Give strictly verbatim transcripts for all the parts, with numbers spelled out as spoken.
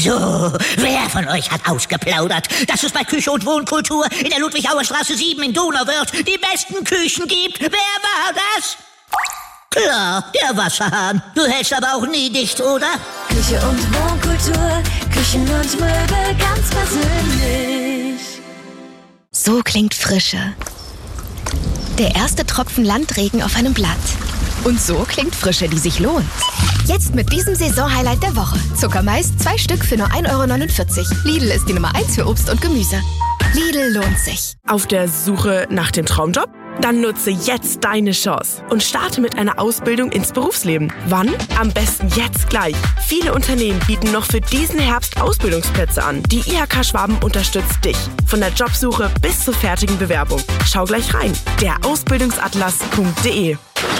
So, wer von euch hat ausgeplaudert, dass es bei Küche und Wohnkultur in der Ludwig-Auer Straße sieben in Donauwörth die besten Küchen gibt? Wer war das? Klar, der Wasserhahn. Du hältst aber auch nie dicht, oder? Küche und Wohnkultur, Küchen und Möbel ganz persönlich. So klingt Frische. Der erste Tropfen Landregen auf einem Blatt. Und so klingt Frische, die sich lohnt. Jetzt mit diesem Saisonhighlight der Woche. Zuckermais, zwei Stück für nur ein Euro neunundvierzig. Lidl ist die Nummer eins für Obst und Gemüse. Lidl lohnt sich. Auf der Suche nach dem Traumjob? Dann nutze jetzt deine Chance und starte mit einer Ausbildung ins Berufsleben. Wann? Am besten jetzt gleich. Viele Unternehmen bieten noch für diesen Herbst Ausbildungsplätze an. Die I H K Schwaben unterstützt dich. Von der Jobsuche bis zur fertigen Bewerbung. Schau gleich rein. der ausbildungsatlas punkt de.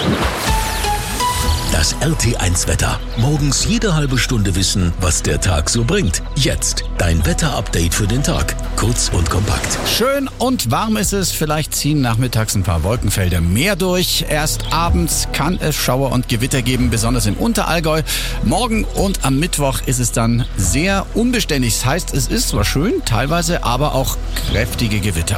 Das R T eins Wetter. Morgens jede halbe Stunde wissen, was der Tag so bringt. Jetzt dein Wetterupdate für den Tag. Kurz und kompakt. Schön und warm ist es. Vielleicht ziehen nachmittags ein paar Wolkenfelder mehr durch. Erst abends kann es Schauer und Gewitter geben, besonders im Unterallgäu. Morgen und am Mittwoch ist es dann sehr unbeständig. Das heißt, es ist zwar schön, teilweise aber auch kräftige Gewitter.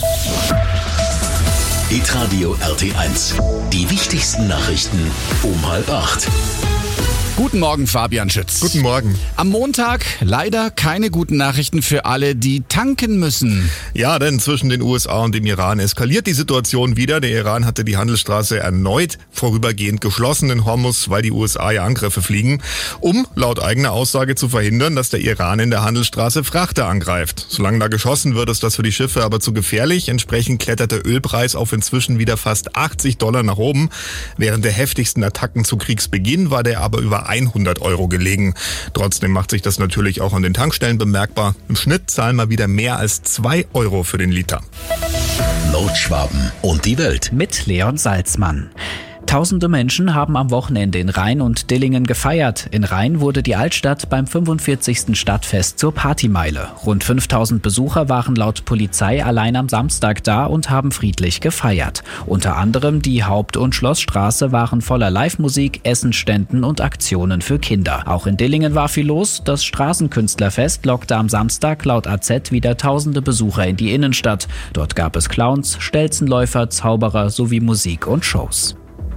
Hitradio R T eins. Die wichtigsten Nachrichten um halb acht. Guten Morgen, Fabian Schütz. Guten Morgen. Am Montag leider keine guten Nachrichten für alle, die tanken müssen. Ja, denn zwischen den U S A und dem Iran eskaliert die Situation wieder. Der Iran hatte die Handelsstraße erneut vorübergehend geschlossen in Hormuz, weil die U S A ja Angriffe fliegen, um laut eigener Aussage zu verhindern, dass der Iran in der Handelsstraße Frachter angreift. Solange da geschossen wird, ist das für die Schiffe aber zu gefährlich. Entsprechend klettert der Ölpreis auf inzwischen wieder fast achtzig Dollar nach oben. Während der heftigsten Attacken zu Kriegsbeginn war der aber über hundert Euro gelegen. Trotzdem macht sich das natürlich auch an den Tankstellen bemerkbar. Im Schnitt zahlen wir wieder mehr als zwei Euro für den Liter. Nordschwaben und die Welt. Mit Leon Salzmann. Tausende Menschen haben am Wochenende in Rhein und Dillingen gefeiert. In Rhein wurde die Altstadt beim fünfundvierzigsten Stadtfest zur Partymeile. Rund fünftausend Besucher waren laut Polizei allein am Samstag da und haben friedlich gefeiert. Unter anderem die Haupt- und Schlossstraße waren voller Live-Musik, Essenständen und Aktionen für Kinder. Auch in Dillingen war viel los. Das Straßenkünstlerfest lockte am Samstag laut A Z wieder tausende Besucher in die Innenstadt. Dort gab es Clowns, Stelzenläufer, Zauberer sowie Musik und Shows.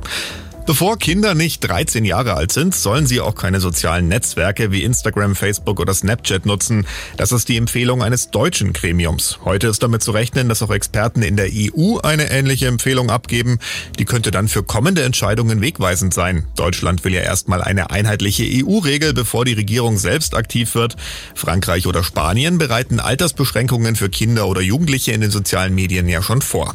Bevor Kinder nicht dreizehn Jahre alt sind, sollen sie auch keine sozialen Netzwerke wie Instagram, Facebook oder Snapchat nutzen. Das ist die Empfehlung eines deutschen Gremiums. Heute ist damit zu rechnen, dass auch Experten in der E U eine ähnliche Empfehlung abgeben. Die könnte dann für kommende Entscheidungen wegweisend sein. Deutschland will ja erstmal eine einheitliche E U-Regel, bevor die Regierung selbst aktiv wird. Frankreich oder Spanien bereiten Altersbeschränkungen für Kinder oder Jugendliche in den sozialen Medien ja schon vor.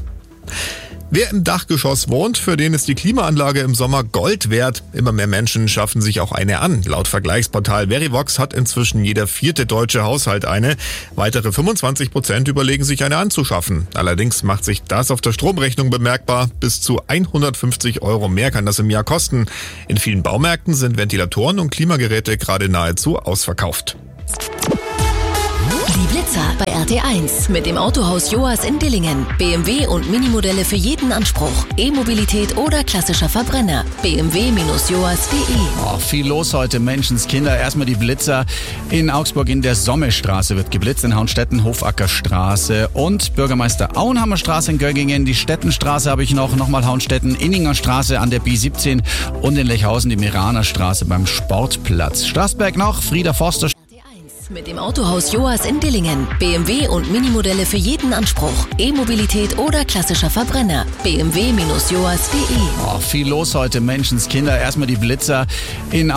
Wer im Dachgeschoss wohnt, für den ist die Klimaanlage im Sommer Gold wert. Immer mehr Menschen schaffen sich auch eine an. Laut Vergleichsportal Verivox hat inzwischen jeder vierte deutsche Haushalt eine. Weitere fünfundzwanzig Prozent überlegen sich eine anzuschaffen. Allerdings macht sich das auf der Stromrechnung bemerkbar. Bis zu hundertfünfzig Euro mehr kann das im Jahr kosten. In vielen Baumärkten sind Ventilatoren und Klimageräte gerade nahezu ausverkauft. Die Blitzer bei R T eins mit dem Autohaus Joas in Dillingen. B M W und Minimodelle für jeden Anspruch. E-Mobilität oder klassischer Verbrenner. b m w Bindestrich joas punkt de. Oh, viel los heute, Menschenskinder. Erstmal die Blitzer. In Augsburg in der Sommestraße wird geblitzt, in Haunstetten Hofackerstraße und Bürgermeister Auenhammerstraße in Göggingen. Die Stettenstraße habe ich noch, nochmal Haunstetten, Inningerstraße an der B siebzehn und in Lechhausen die Meranerstraße beim Sportplatz. Straßberg noch, Frieder Forster. Mit dem Autohaus Joas in Dillingen. B M W und Minimodelle für jeden Anspruch. E-Mobilität oder klassischer Verbrenner. b m w Bindestrich joas punkt de. Oh, viel los heute, Menschenskinder. Erstmal die Blitzer in